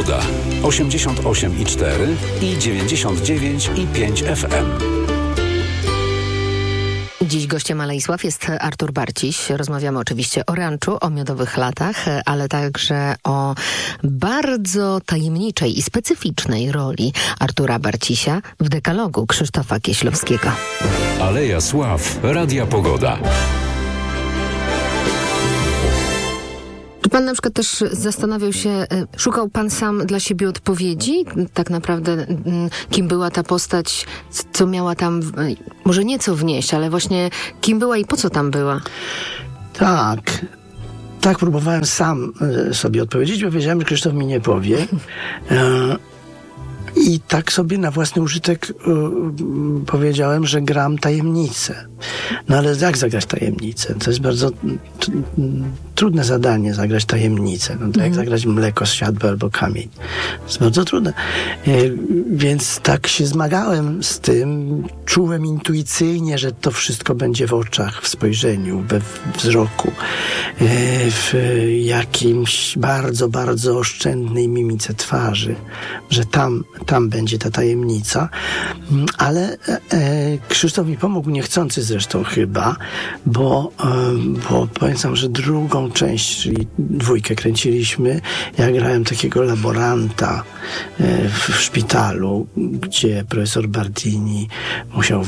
Pogoda. 88,4 i 99,5 FM. Dziś gościem Aleisław jest Artur Barciś. Rozmawiamy oczywiście o ranczu, o miodowych latach, ale także o bardzo tajemniczej i specyficznej roli Artura Barcisia w dekalogu Krzysztofa Kieślowskiego. Aleja Sław, Radia Pogoda. Czy pan na przykład też zastanawiał się, szukał pan sam dla siebie odpowiedzi? Tak naprawdę, kim była ta postać, co miała tam, może nie co wnieść, ale właśnie kim była i po co tam była? Tak próbowałem sam sobie odpowiedzieć, bo wiedziałem, że Krzysztof mi nie powie. I tak sobie na własny użytek powiedziałem, że gram tajemnicę. No ale jak zagrać tajemnicę? To jest bardzo trudne zadanie, zagrać tajemnicę. No to jak zagrać mleko z siadła albo kamień. To jest bardzo trudne. Więc tak się zmagałem z tym. Czułem intuicyjnie, że to wszystko będzie w oczach, w spojrzeniu, we wzroku, w jakimś bardzo, bardzo oszczędnej mimice twarzy, że tam będzie ta tajemnica, ale Krzysztof mi pomógł, niechcący zresztą chyba, bo pamiętam, że drugą część, czyli 2 kręciliśmy, ja grałem takiego laboranta w szpitalu, gdzie profesor Bardini musiał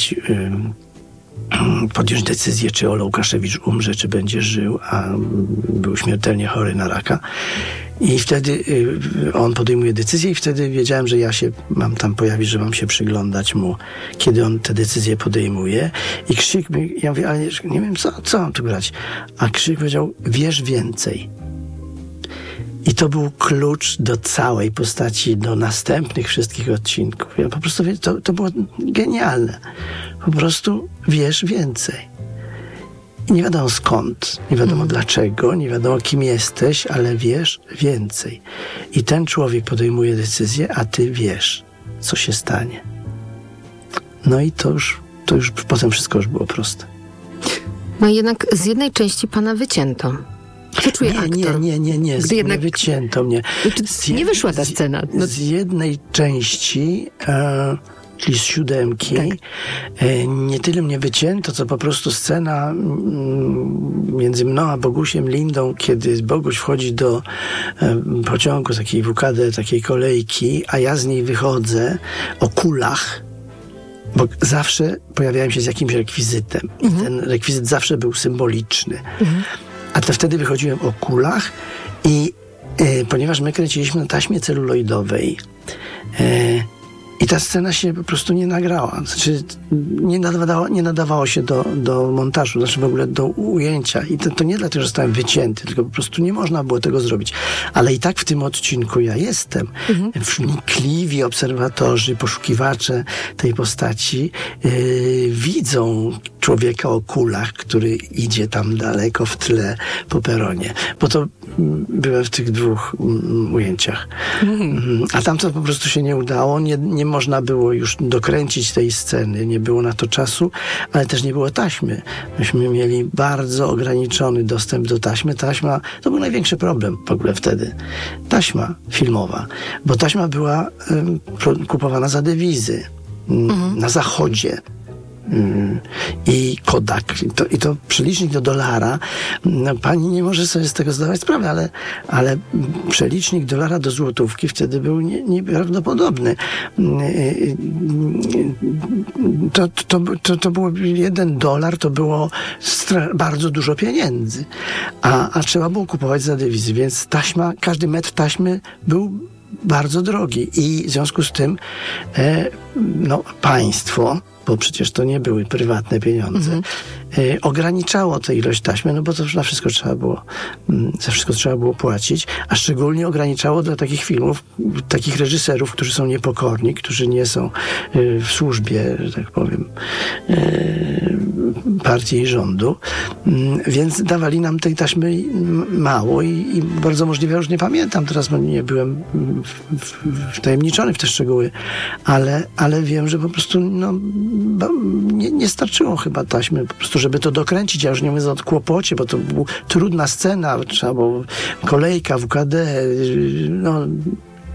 podjąć decyzję, czy Ola Łukaszewicz umrze, czy będzie żył, a był śmiertelnie chory na raka. I wtedy on podejmuje decyzję i wtedy wiedziałem, że ja się mam tam pojawić, że mam się przyglądać mu, kiedy on te decyzje podejmuje. I Krzyk, ja mówię, ale nie wiem, co mam tu grać. A Krzyk powiedział, wiesz więcej. I to był klucz do całej postaci, do następnych wszystkich odcinków. Ja po prostu, to było genialne. Po prostu wiesz więcej. I nie wiadomo skąd, nie wiadomo dlaczego, nie wiadomo kim jesteś, ale wiesz więcej. I ten człowiek podejmuje decyzję, a ty wiesz, co się stanie. No i to już potem wszystko już było proste. No jednak z jednej części pana wycięto. Co czuje aktor? Nie. Gdy jednak wycięto mnie. Nie wyszła ta scena. Z jednej części, czyli z 7, nie tyle mnie wycięto, co po prostu scena między mną a Bogusiem Lindą, kiedy Boguś wchodzi do pociągu, takiej WKD, takiej kolejki, a ja z niej wychodzę o kulach, bo zawsze pojawiałem się z jakimś rekwizytem. I ten rekwizyt zawsze był symboliczny. A to wtedy wychodziłem o kulach i ponieważ my kręciliśmy na taśmie celuloidowej i ta scena się po prostu nie nagrała. Znaczy nie nadawało się do montażu, znaczy w ogóle do ujęcia. I to nie dlatego, że zostałem wycięty, tylko po prostu nie można było tego zrobić. Ale i tak w tym odcinku ja jestem. Wnikliwi obserwatorzy, poszukiwacze tej postaci widzą człowieka o kulach, który idzie tam daleko w tle po peronie. Bo to byłem w tych 2 ujęciach. A tamto po prostu się nie udało. Nie można było już dokręcić tej sceny. Nie było na to czasu, ale też nie było taśmy. Myśmy mieli bardzo ograniczony dostęp do taśmy. Taśma, to był największy problem w ogóle wtedy. Taśma filmowa. Bo taśma była kupowana za dewizy. Na zachodzie. I Kodak. I to przelicznik do dolara. No, pani nie może sobie z tego zdawać sprawy, ale przelicznik dolara do złotówki wtedy był nieprawdopodobny. To było $1, to było bardzo dużo pieniędzy. A trzeba było kupować za dewizy, więc taśma, każdy metr taśmy był bardzo drogi. I w związku z tym państwo, bo przecież to nie były prywatne pieniądze, ograniczało tę ilość taśmy, no bo to za wszystko trzeba było płacić, a szczególnie ograniczało dla takich filmów, takich reżyserów, którzy są niepokorni, którzy nie są w służbie, że tak powiem, partii i rządu, więc dawali nam tej taśmy mało i bardzo możliwe, już nie pamiętam teraz, bo nie byłem wtajemniczony w te szczegóły, ale wiem, że po prostu nie starczyło chyba taśmy, po prostu, żeby to dokręcić. Ja już nie mówię o kłopocie, bo to była trudna scena, trzeba było kolejka, WKD,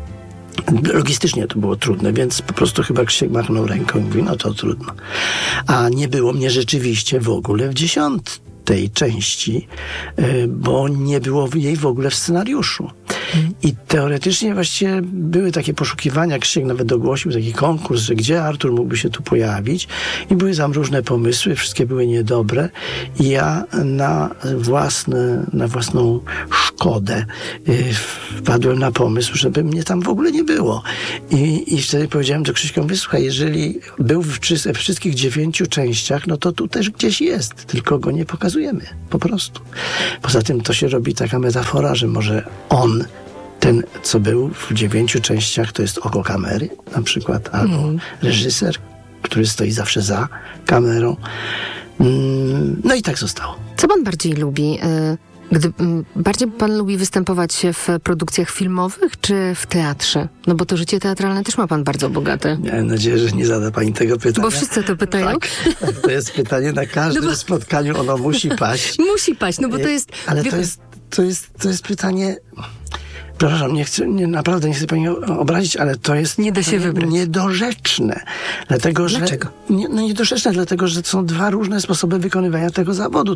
Logistycznie to było trudne, więc po prostu chyba Krzysiek machnął ręką i mówi, no to trudno. A nie było mnie rzeczywiście w ogóle w 10. części, bo nie było jej w ogóle w scenariuszu. I teoretycznie właściwie były takie poszukiwania, Krzysiek nawet ogłosił taki konkurs, że gdzie Artur mógłby się tu pojawić i były tam różne pomysły, wszystkie były niedobre i ja na własną szkodę wpadłem na pomysł, żeby mnie tam w ogóle nie było. I wtedy powiedziałem do Krzyśka, słuchaj, jeżeli był w wszystkich 9 częściach, no to tu też gdzieś jest, tylko go nie pokazujemy, po prostu. Poza tym to się robi taka metafora, że może on, ten, co był w 9 częściach, to jest oko kamery na przykład, albo reżyser, który stoi zawsze za kamerą. No i tak zostało. Co pan bardziej lubi? Bardziej pan lubi występować w produkcjach filmowych czy w teatrze? No bo to życie teatralne też ma pan bardzo bogate. Miałem nadzieję, że nie zada pani tego pytania. Bo wszyscy to pytają. Tak, to jest pytanie na każdym spotkaniu, ono musi paść. Musi paść, no bo to jest... Ale to jest pytanie... Przepraszam, naprawdę nie chcę pani obrazić, ale to jest nie da się wybrać. Niedorzeczne. Dlatego, że, dlaczego? Niedorzeczne, dlatego, że są dwa różne sposoby wykonywania tego zawodu.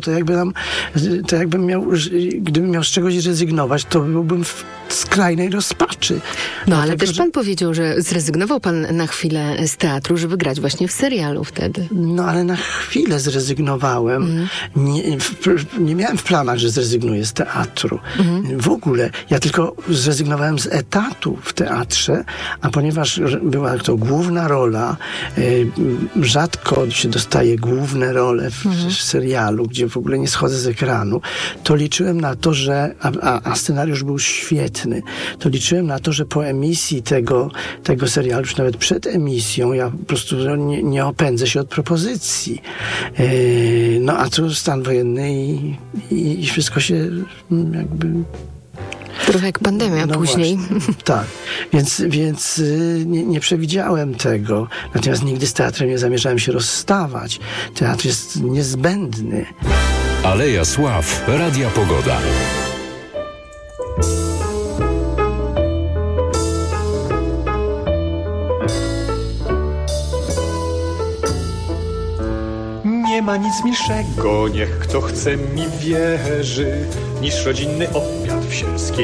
Gdybym miał z czegoś rezygnować, to byłbym w skrajnej rozpaczy. No ale też pan powiedział, że zrezygnował pan na chwilę z teatru, żeby grać właśnie w serialu wtedy. No ale na chwilę zrezygnowałem. Nie miałem w planach, że zrezygnuję z teatru. W ogóle. Ja tylko zrezygnowałem z etatu w teatrze, a ponieważ była to główna rola, rzadko się dostaje główne role w serialu, gdzie w ogóle nie schodzę z ekranu, to liczyłem na to, że a scenariusz był świetny, to liczyłem na to, że po emisji tego serialu, już nawet przed emisją, ja po prostu nie opędzę się od propozycji. No a tu stan wojenny i wszystko się jakby... Trochę jak pandemia później. Właśnie, tak, więc nie przewidziałem tego. Natomiast nigdy z teatrem nie zamierzałem się rozstawać. Teatr jest niezbędny. Aleja Sław, Radia Pogoda. Nie ma nic milszego, niech kto chce mi wierzy, niż rodzinny obiad w sielskiej